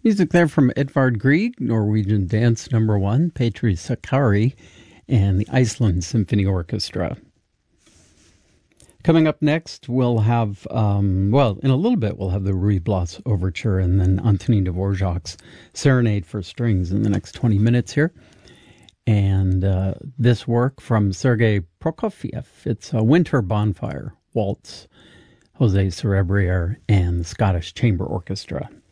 Music there from Edvard Grieg, Norwegian Dance No. 1, Petri Sakari, and the Iceland Symphony Orchestra. Coming up next, we'll have, in a little bit, we'll have the Ruy Blas Overture and then Antonin Dvorak's Serenade for Strings in the next 20 minutes here. And this work from Sergei Prokofiev, it's a Winter Bonfire Waltz, Jose Cerebriere, and the Scottish Chamber Orchestra.